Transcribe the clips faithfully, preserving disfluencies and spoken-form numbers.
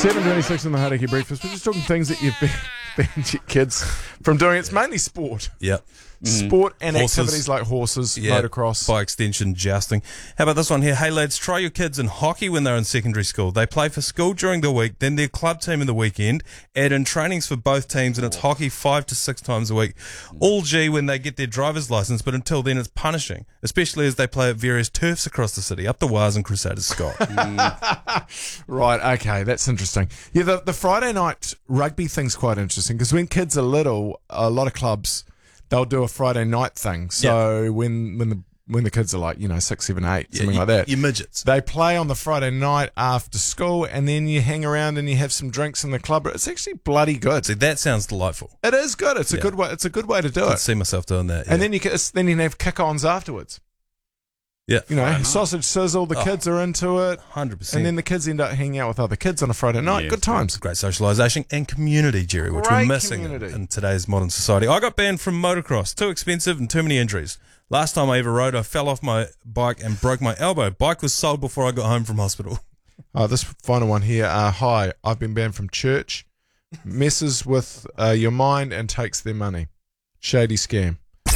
seven twenty-six in the Hauraki Breakfast. We're just talking things that you've been, banned your kids from doing. It's mainly sport. Yep. Sport and Horses. activities like horses, Yeah, motocross. by extension, jousting. How about this one here? Hey, lads, try your kids in hockey when they're in secondary school. They play for school during the week, then their club team in the weekend. Add in trainings for both teams, and it's hockey five to six times a week. All G when they get their driver's license, but until then, it's punishing, especially as they play at various turfs across the city, up the Wires and Crusaders Scott. Right, okay, that's interesting. Yeah, the, the Friday night rugby thing's quite interesting because when kids are little, a lot of clubs, they'll do a Friday night thing. So yeah. when when the when the kids are like, you know, six, seven, eight, Yeah, something you, like that. You midgets. They play on the Friday night after school and then you hang around and you have some drinks in the club. It's actually bloody good. See, that sounds delightful. It is good. It's a Yeah. good way it's a good way to do I it. can see myself doing that. Yeah. And then you can, it's, then you can have kick-ons afterwards. yeah. You know, sausage sizzle, the Oh. kids are into it. one hundred percent. And then the kids end up hanging out with other kids on a Friday night. Yeah, Good times. Great socialisation and community, Jerry, which Great we're missing community. in today's modern society. I got banned from motocross. Too expensive and too many injuries. Last time I ever rode, I fell off my bike and broke my elbow. Bike was sold before I got home from hospital. Oh, this final one here. Uh, hi, I've been banned from church. Messes with uh, your mind and takes their money. Shady scam.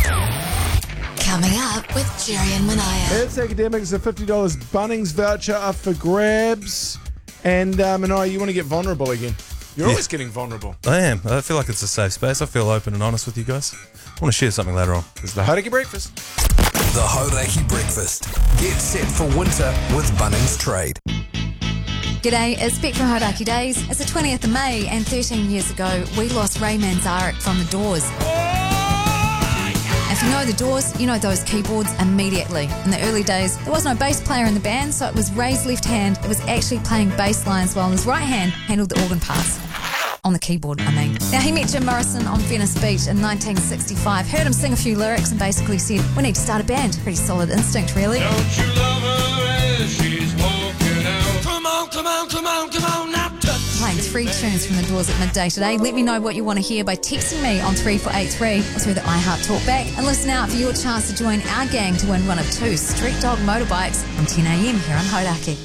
Coming up with Jerry and Manaya. It's Academics, a fifty dollars Bunnings voucher up for grabs. And uh, Manaya, you want to get vulnerable again. You're Yeah. always getting vulnerable. I am. I feel like it's a safe space. I feel open and honest with you guys. I want to share something later on. This is the Hauraki Breakfast. The Hauraki Breakfast. Get set for winter with Bunnings Trade. G'day, it's Beck from Hauraki Days. It's the twentieth of May and thirteen years ago we lost Ray Manzarek from the Doors. If you know the Doors, you know those keyboards immediately. In the early days, there was no bass player in the band, so it was Ray's left hand that was actually playing bass lines while his right hand handled the organ parts. On the keyboard, I mean. Now, he met Jim Morrison on Venice Beach in nineteen sixty-five, heard him sing a few lyrics and basically said, we need to start a band. Pretty solid instinct, really. Don't you love her as she's walking out? Come on, come on, come on, come on, now touch Playing three tunes from the Doors at midday today. Let me know what you want to hear by texting me on three four eight three or through the iHeart Talkback. And listen out for your chance to join our gang to win one of two Street Dog motorbikes from ten a.m. here on Hauraki.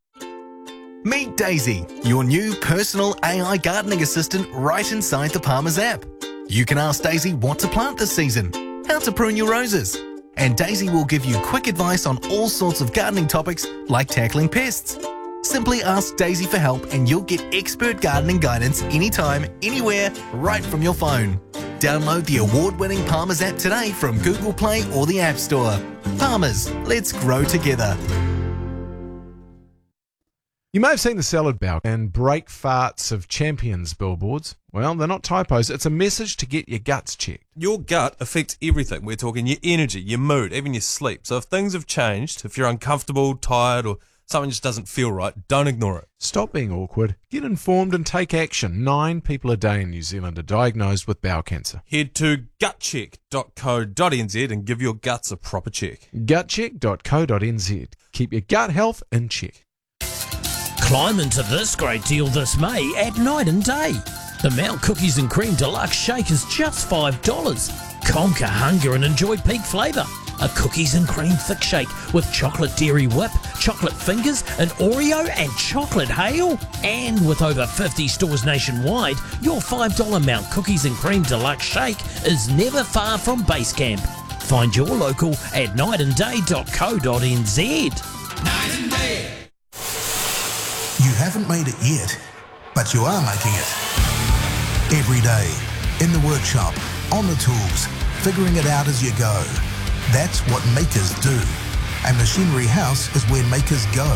Meet Daisy, your new personal A I gardening assistant right inside the Palmer's app. You can ask Daisy what to plant this season, how to prune your roses, and Daisy will give you quick advice on all sorts of gardening topics like tackling pests. Simply ask Daisy for help and you'll get expert gardening guidance anytime, anywhere, right from your phone. Download the award-winning Palmer's app today from Google Play or the App Store. Palmer's, let's grow together. You may have seen the salad bowl and break farts of champions billboards. Well, they're not typos. It's a message to get your guts checked. Your gut affects everything. We're talking your energy, your mood, even your sleep. So if things have changed, if you're uncomfortable, tired, or something just doesn't feel right, don't ignore it. Stop being awkward. Get informed and take action. Nine people a day in New Zealand are diagnosed with bowel cancer. Head to gut check dot co dot n z and give your guts a proper check. gut check dot co dot n z. Keep your gut health in check. Climb into this great deal this May at Night and Day. The Mount Cookies and Cream Deluxe Shake is just five dollars. Conquer hunger and enjoy peak flavour. A cookies and cream thick shake with chocolate dairy whip, chocolate fingers, an Oreo and chocolate hail. And with over fifty stores nationwide, your five dollars Mount Cookies and Cream Deluxe Shake is never far from base camp. Find your local at night and day dot co dot n z. night and day. You haven't made it yet, but you are making it. Every day, in the workshop, on the tools, figuring it out as you go. That's what makers do. And Machinery House is where makers go.